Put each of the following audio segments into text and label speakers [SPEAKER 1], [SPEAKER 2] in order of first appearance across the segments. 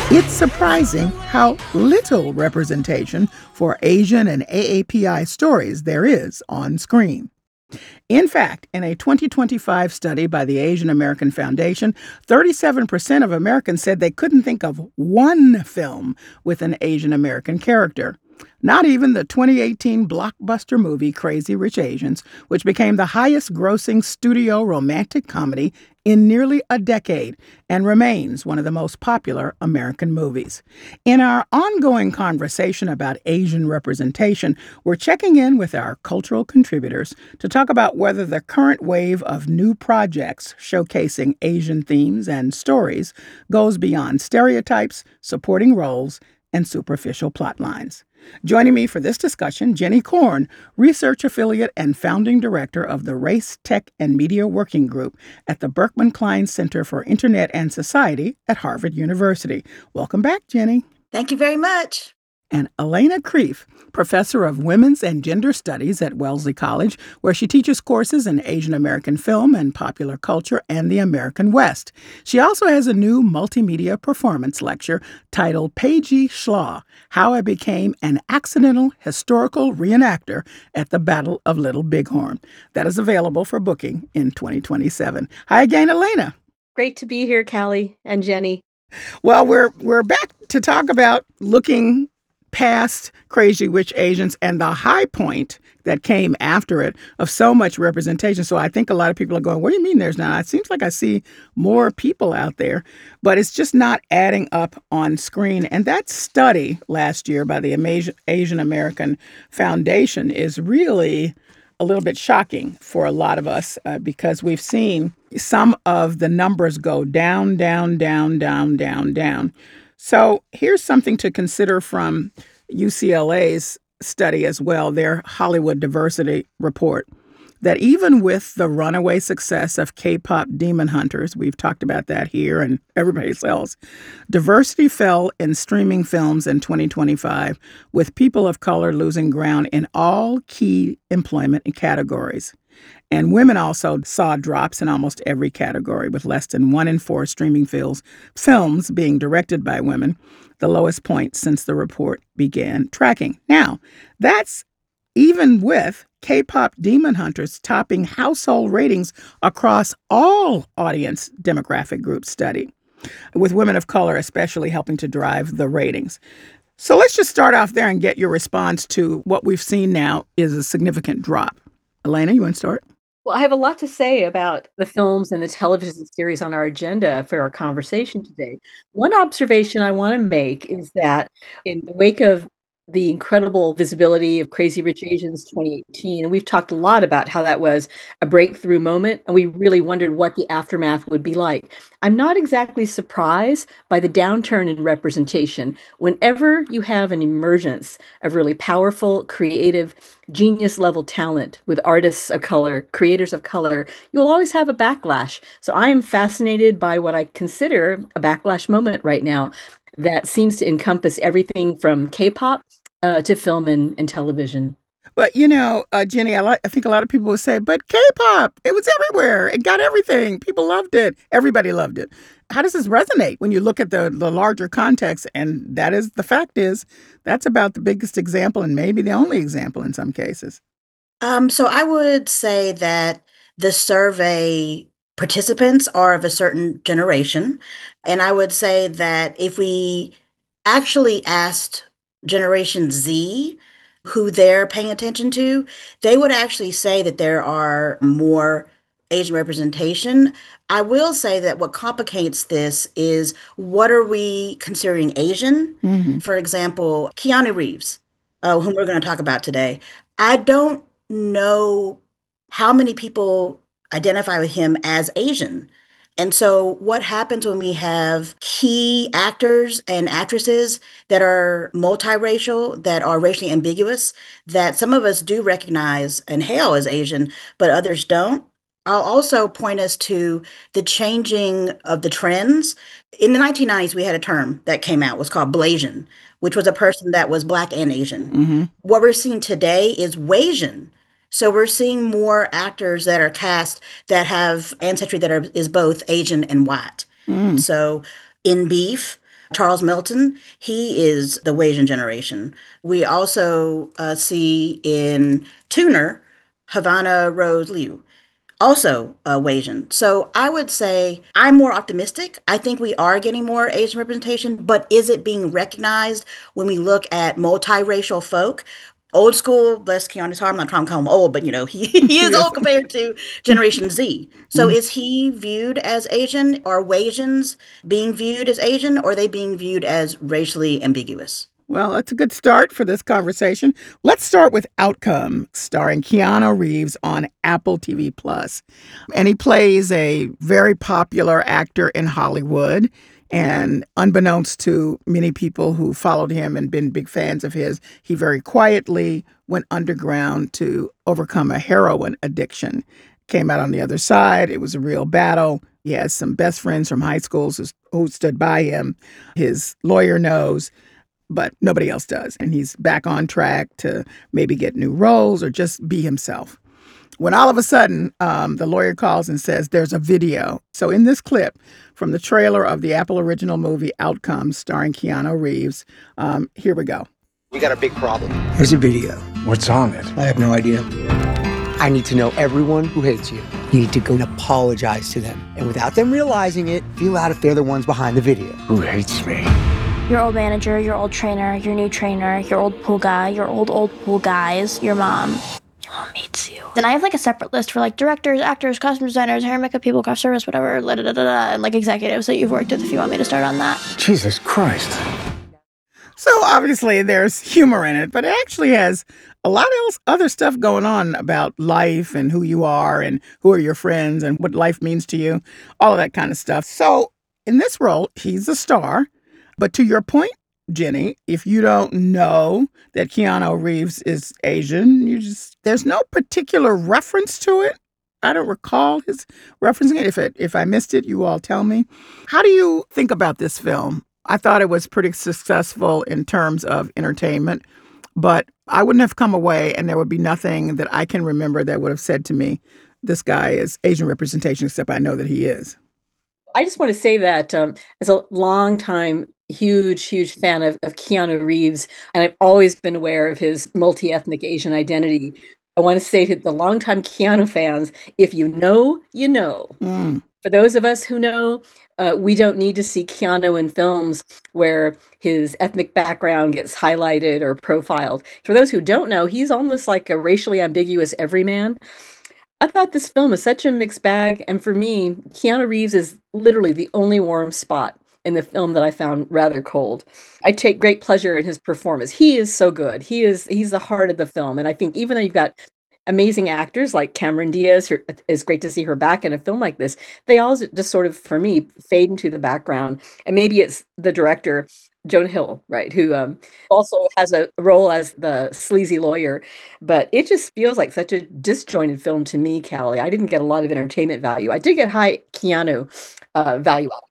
[SPEAKER 1] It's surprising how little representation for Asian and AAPI stories there is on screen. In fact, in a 2025 study by the Asian American Foundation, 37% of Americans said they couldn't think of one film with an Asian American character. Not even the 2018 blockbuster movie Crazy Rich Asians, which became the highest grossing studio romantic comedy in nearly a decade and remains one of the most popular American movies. In our ongoing conversation about Asian representation, we're checking in with our cultural contributors to talk about whether the current wave of new projects showcasing Asian themes and stories goes beyond stereotypes, supporting roles, and superficial plot lines. Joining me for this discussion, Jenny Korn, research affiliate and founding director of the Race, Tech, and Media Working Group at the Berkman Klein Center for Internet and Society at Harvard University. Welcome back, Jenny.
[SPEAKER 2] Thank you very much.
[SPEAKER 1] And Elena Kreef, professor of Women's and Gender Studies at Wellesley College, where she teaches courses in Asian American film and popular culture and the American West. She also has a new multimedia performance lecture titled Paige Schlaw, How I Became an Accidental Historical Reenactor at the Battle of Little Bighorn. That is available for booking in 2027. Hi again, Elena.
[SPEAKER 3] Great to be here, Callie and Jenny.
[SPEAKER 1] Well, we're back to talk about looking past Crazy Rich Asians and the high point that came after it of so much representation. So I think a lot of people are going, what do you mean there's not? It seems like I see more people out there, but it's just not adding up on screen. And that study last year by the Asian American Foundation is really a little bit shocking for a lot of us because we've seen some of the numbers go down, down, down, down, down, down. So here's something to consider from UCLA's study as well, their Hollywood Diversity Report, that even with the runaway success of K-pop Demon Hunters, we've talked about that here and everybody else, diversity fell in streaming films in 2025, with people of color losing ground in all key employment categories. And women also saw drops in almost every category, with less than 1 in 4 streaming films being directed by women, the lowest point since the report began tracking. Now, that's even with K-pop Demon Hunters topping household ratings across all audience demographic groups studied, with women of color especially helping to drive the ratings. So let's just start off there and get your response to what we've seen now is a significant drop. Elena, you want to start?
[SPEAKER 3] Well, I have a lot to say about the films and the television series on our agenda for our conversation today. One observation I want to make is that in the wake of the incredible visibility of Crazy Rich Asians 2018, and we've talked a lot about how that was a breakthrough moment, and we really wondered what the aftermath would be like. I'm not exactly surprised by the downturn in representation. Whenever you have an emergence of really powerful, creative, genius-level talent with artists of color, creators of color, you'll always have a backlash. So I am fascinated by what I consider a backlash moment right now that seems to encompass everything from K-pop to film and television.
[SPEAKER 1] But, Jenny, I think a lot of people would say, but K-pop, it was everywhere. It got everything. People loved it. Everybody loved it. How does this resonate when you look at the larger context? And the fact is, that's about the biggest example and maybe the only example in some cases.
[SPEAKER 2] So I would say that the survey participants are of a certain generation. And I would say that if we actually asked Generation Z who they're paying attention to, they would actually say that there are more Asian representation. I will say that what complicates this is what are we considering Asian?
[SPEAKER 1] Mm-hmm.
[SPEAKER 2] For example, Keanu Reeves, whom we're going to talk about today. I don't know how many people identify with him as Asian. And so what happens when we have key actors and actresses that are multiracial, that are racially ambiguous, that some of us do recognize and hail as Asian, but others don't? I'll also point us to the changing of the trends. In the 1990s, we had a term that came out, was called Blasian, which was a person that was Black and Asian.
[SPEAKER 1] Mm-hmm.
[SPEAKER 2] What we're seeing today is Wasian. So we're seeing more actors that are cast that have ancestry that is both Asian and white.
[SPEAKER 1] Mm.
[SPEAKER 2] So in Beef, Charles Melton, he is the Wasian generation. We also see in Tuner, Havana Rose Liu, also Asian. So I would say I'm more optimistic. I think we are getting more Asian representation, but is it being recognized when we look at multiracial folk? Old school, bless Keanu's heart, I'm not trying to call him old, but he is
[SPEAKER 1] Yes.
[SPEAKER 2] old compared to Generation Z. So
[SPEAKER 1] Mhm.
[SPEAKER 2] is he viewed as Asian? Are Asians being viewed as Asian, or are they being viewed as racially ambiguous?
[SPEAKER 1] Well, that's a good start for this conversation. Let's start with Outcome, starring Keanu Reeves on Apple TV Plus. And he plays a very popular actor in Hollywood. And unbeknownst to many people who followed him and been big fans of his, he very quietly went underground to overcome a heroin addiction. Came out on the other side. It was a real battle. He has some best friends from high schools who stood by him. His lawyer knows, but nobody else does. And he's back on track to maybe get new roles or just be himself. When all of a sudden, the lawyer calls and says there's a video. So in this clip from the trailer of the Apple original movie Outcomes, starring Keanu Reeves, here we go.
[SPEAKER 4] We got a big problem.
[SPEAKER 5] Here's a video.
[SPEAKER 6] What's on it?
[SPEAKER 5] I have no idea.
[SPEAKER 4] I need to know everyone who hates you. You need to go and apologize to them. And without them realizing it, feel out if they're the ones behind the video.
[SPEAKER 6] Who hates me?
[SPEAKER 7] Your old manager, your old trainer, your new trainer, your old pool guy, your old pool guys, your mom. Your mom hates you. Then I have like a separate list for like directors, actors, costume designers, hair and makeup people, craft service, whatever, and like executives that you've worked with if you want me to start on that.
[SPEAKER 6] Jesus Christ.
[SPEAKER 1] So obviously there's humor in it, but it actually has a lot of other stuff going on about life and who you are and who are your friends and what life means to you, all of that kind of stuff. So in this role, he's a star. But to your point, Jenny, if you don't know that Keanu Reeves is Asian, there's no particular reference to it. I don't recall his referencing it. If I missed it, you all tell me. How do you think about this film? I thought it was pretty successful in terms of entertainment, but I wouldn't have come away and there would be nothing that I can remember that would have said to me, this guy is Asian representation, except I know that he is.
[SPEAKER 3] I just want to say that as a longtime huge fan of Keanu Reeves, and I've always been aware of his multi-ethnic Asian identity. I want to say to the longtime Keanu fans, if you know, you know. For those of us who know, we don't need to see Keanu in films where his ethnic background gets highlighted or profiled. For those who don't know, he's almost like a racially ambiguous everyman. I thought this film is such a mixed bag, and for me, Keanu Reeves is literally the only warm spot in the film that I found rather cold. I take great pleasure in his performance. He is so good. He's the heart of the film, and I think even though you've got amazing actors like Cameron Diaz, it's great to see her back in a film like this, they all just sort of, for me, fade into the background. And maybe it's the director, Jonah Hill, right, who also has a role as the sleazy lawyer. But it just feels like such a disjointed film to me, Callie. I didn't get a lot of entertainment value. I did get high Keanu value out.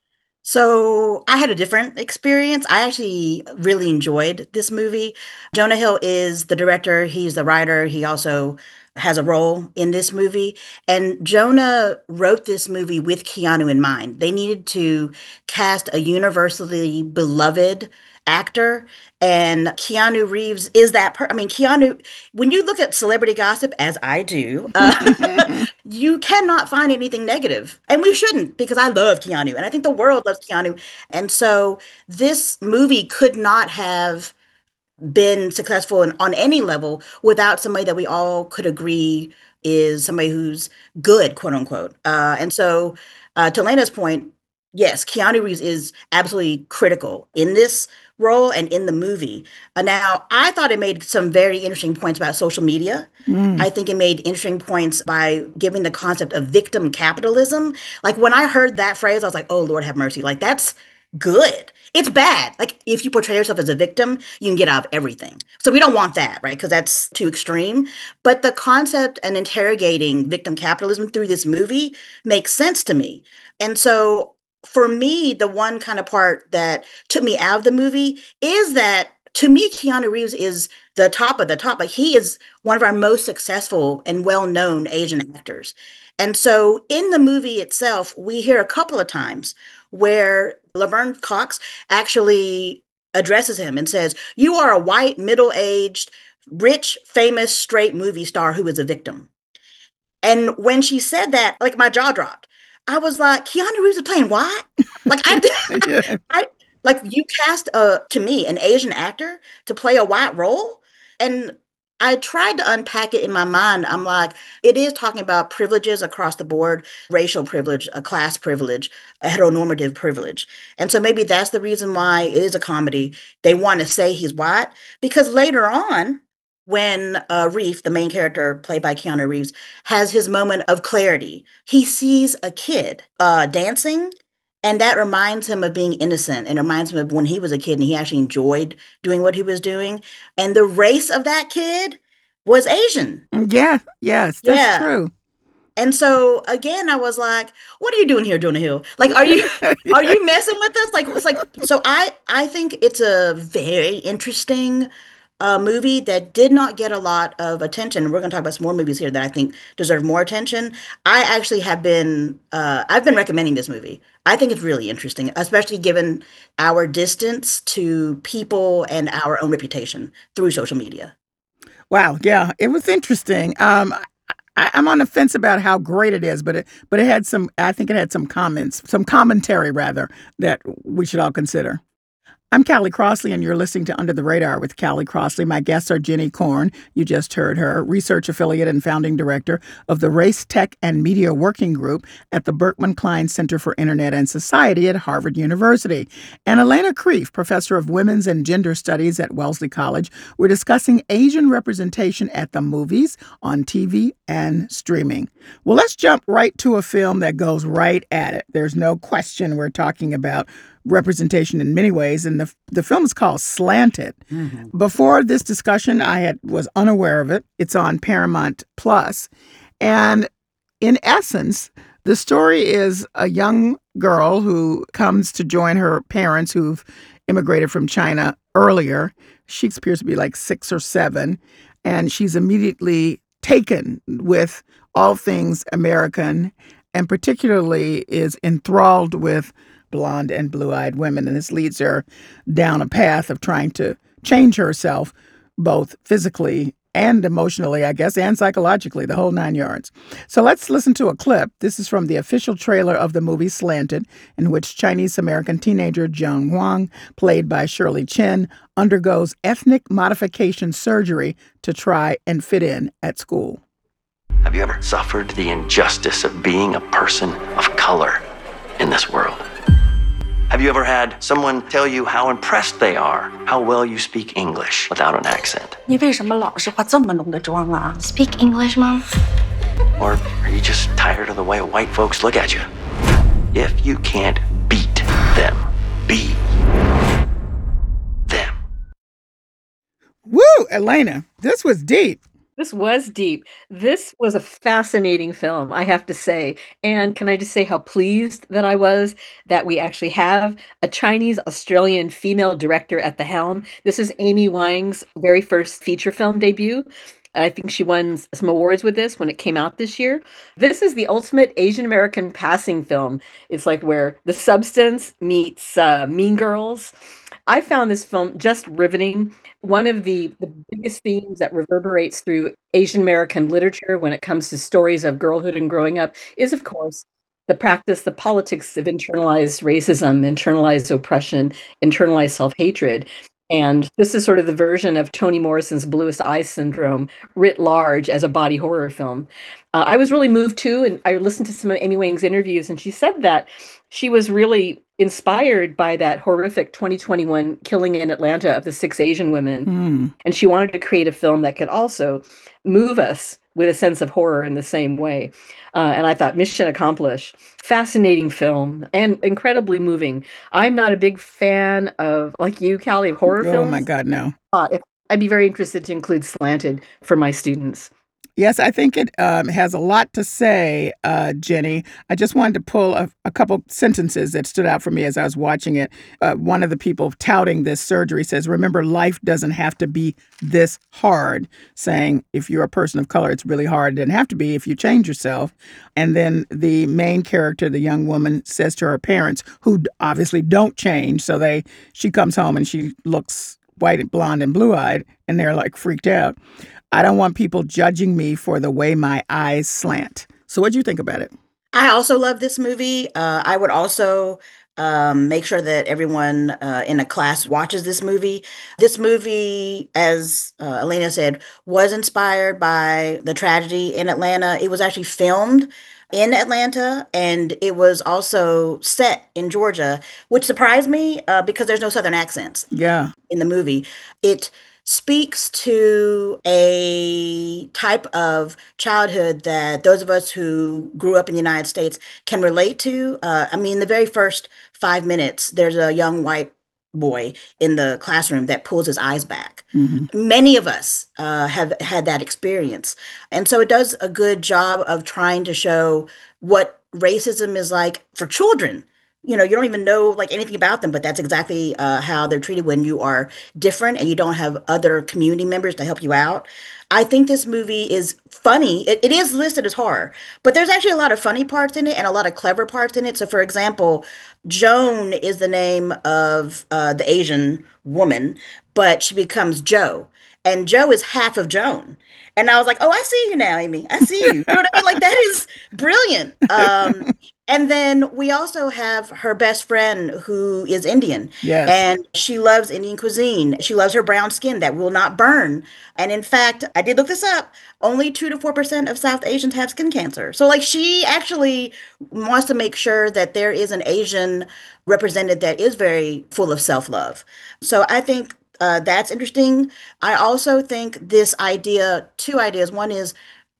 [SPEAKER 2] So I had a different experience. I actually really enjoyed this movie. Jonah Hill is the director. He's the writer. He also has a role in this movie. And Jonah wrote this movie with Keanu in mind. They needed to cast a universally beloved actor. And Keanu Reeves is that Keanu, when you look at celebrity gossip, as I do, you cannot find anything negative. And we shouldn't, because I love Keanu. And I think the world loves Keanu. And so this movie could not have been successful on any level without somebody that we all could agree is somebody who's good, quote unquote. And so to Lena's point, yes, Keanu Reeves is absolutely critical in this role and in the movie. Now, I thought it made some very interesting points about social media. I think it made interesting points by giving the concept of victim capitalism. Like when I heard that phrase, I was like, oh, Lord have mercy. Like that's good. It's bad. Like if you portray yourself as a victim, you can get out of everything. So we don't want that, right? Because that's too extreme. But the concept and interrogating victim capitalism through this movie makes sense to me. And so for me, the one kind of part that took me out of the movie is that to me, Keanu Reeves is the top of the top. Like he is one of our most successful and well-known Asian actors. And so in the movie itself, we hear a couple of times where Laverne Cox actually addresses him and says, "You are a white, middle-aged, rich, famous, straight movie star who is a victim." And when she said that, like my jaw dropped. I was like, Keanu Reeves is playing what? Like
[SPEAKER 1] Yeah.
[SPEAKER 2] I like you cast to me an Asian actor to play a white role, and I tried to unpack it in my mind. I'm like, it is talking about privileges across the board, racial privilege, a class privilege, a heteronormative privilege. And so maybe that's the reason why it is a comedy. They want to say he's white because later on, when Reef, the main character played by Keanu Reeves, has his moment of clarity, he sees a kid dancing, and that reminds him of being innocent and reminds him of when he was a kid and he actually enjoyed doing what he was doing. And the race of that kid was Asian.
[SPEAKER 1] Yeah, yes, that's
[SPEAKER 2] Yeah.
[SPEAKER 1] true.
[SPEAKER 2] And so again, I was like, what are you doing here, Jonah Hill? Like, are you messing with us? Like, it's like, so I think it's a very interesting movie that did not get a lot of attention. We're going to talk about some more movies here that I think deserve more attention. I actually have been, I've been recommending this movie. I think it's really interesting, especially given our distance to people and our own reputation through social media.
[SPEAKER 1] Wow, yeah, it was interesting. I'm on the fence about how great it is, but it had some. I think it had some comments, some commentary rather, that we should all consider. I'm Callie Crossley, and you're listening to Under the Radar with Callie Crossley. My guests are Jenny Korn, you just heard her, research affiliate and founding director of the Race, Tech, and Media Working Group at the Berkman Klein Center for Internet and Society at Harvard University, and Elena Kreef, professor of women's and gender studies at Wellesley College. We're discussing Asian representation at the movies, on TV, and streaming. Well, let's jump right to a film that goes right at it. There's no question we're talking about representation in many ways, and the film is called Slanted. Mm-hmm. Before this discussion, I was unaware of it. It's on Paramount Plus, and in essence, the story is a young girl who comes to join her parents who've immigrated from China earlier. She appears to be like 6 or 7, and she's immediately taken with all things American, and particularly is enthralled with blonde and blue-eyed women, and this leads her down a path of trying to change herself, both physically and emotionally, I guess, and psychologically, the whole 9 yards. So let's listen to a clip. This is from the official trailer of the movie Slanted, in which Chinese-American teenager Jung Hwang, played by Shirley Chin, undergoes ethnic modification surgery to try and fit in at school.
[SPEAKER 5] Have you ever suffered the injustice of being a person of color in this world? Have you ever had someone tell you how impressed they are, how well you speak English without an accent?
[SPEAKER 8] 你为什么老是化这么浓的妆啊？
[SPEAKER 7] Speak English, Mom.
[SPEAKER 5] Or are you just tired of the way white folks look at you? If you can't beat them, be them.
[SPEAKER 1] Woo, Elena, this was deep.
[SPEAKER 3] This was deep. This was a fascinating film, I have to say. And can I just say how pleased that I was that we actually have a Chinese-Australian female director at the helm. This is Amy Wang's very first feature film debut. I think she won some awards with this when it came out this year. This is the ultimate Asian American passing film. It's like where the substance meets Mean Girls. I found this film just riveting. One of the biggest themes that reverberates through Asian American literature when it comes to stories of girlhood and growing up is, of course, the politics of internalized racism, internalized oppression, internalized self-hatred. And this is sort of the version of Toni Morrison's Bluest Eye Syndrome writ large as a body horror film. I was really moved too, and I listened to some of Amy Wang's interviews, and she said that she was really inspired by that horrific 2021 killing in Atlanta of the 6 Asian women. And she wanted to create a film that could also move us with a sense of horror in the same way. And I thought, mission accomplished. Fascinating film and incredibly moving. I'm not a big fan of, like you, Callie, of horror films.
[SPEAKER 1] Oh my God, no.
[SPEAKER 3] I'd be very interested to include Slanted for my students.
[SPEAKER 1] Yes, I think it has a lot to say, Jenny. I just wanted to pull a couple sentences that stood out for me as I was watching it. One of the people touting this surgery says, "Remember, life doesn't have to be this hard," saying if you're a person of color, it's really hard. It doesn't have to be if you change yourself. And then the main character, the young woman, says to her parents, who obviously don't change, so she comes home and she looks white and blonde and blue-eyed, and they're like freaked out. "I don't want people judging me for the way my eyes slant." So what'd you think about it?
[SPEAKER 2] I also love this movie. I would also make sure that everyone in a class watches this movie. This movie, as Elena said, was inspired by the tragedy in Atlanta. It was actually filmed in Atlanta, and it was also set in Georgia, which surprised me because there's no Southern accents
[SPEAKER 1] Yeah.
[SPEAKER 2] in the movie. It speaks to a type of childhood that those of us who grew up in the United States can relate to. I mean, the very first 5 minutes, there's a young white boy in the classroom that pulls his eyes back. Many of us have had that experience. And so it does a good job of trying to show what racism is like for children. You know, you don't even know like anything about them, but that's exactly how they're treated when you are different and you don't have other community members to help you out. I think this movie is funny. It is listed as horror, but there's actually a lot of funny parts in it and a lot of clever parts in it. So, for example, Joan is the name of the Asian woman, but she becomes Joe, and Joe is half of Joan. And I was like, oh, I see you now, Amy. I see you. You know what I mean? Like, that is brilliant. And then we also have her best friend who is Indian.
[SPEAKER 1] Yes.
[SPEAKER 2] And she loves Indian cuisine. She loves her brown skin that will not burn. And in fact, I did look this up. Only 2 to 4% of South Asians have skin cancer. So like she actually wants to make sure that there is an Asian represented that is very full of self-love. So I think that's interesting. I also think this idea, two ideas. One is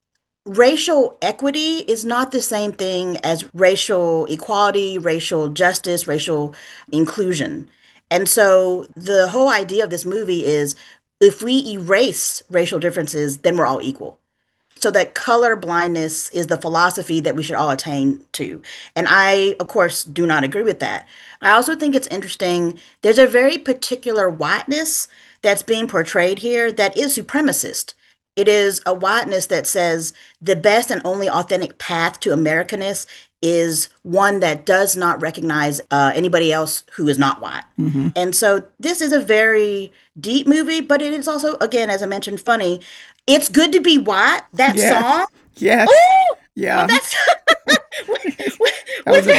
[SPEAKER 2] racial equity is not the same thing as racial equality, racial justice, racial inclusion. And so the whole idea of this movie is if we erase racial differences, then we're all equal. So that color blindness is the philosophy that we should all attain to. And I, of course, do not agree with that. I also think it's interesting. There's a very particular whiteness that's being portrayed here that is supremacist. It is a whiteness that says the best and only authentic path to Americanness is one that does not recognize anybody else who is not white. And so this is a very deep movie, but it is also, again, as I mentioned, funny. It's good to be white. That
[SPEAKER 1] Yes.
[SPEAKER 2] song.
[SPEAKER 1] Yes.
[SPEAKER 2] Ooh,
[SPEAKER 1] Yeah.
[SPEAKER 2] that's
[SPEAKER 1] That was a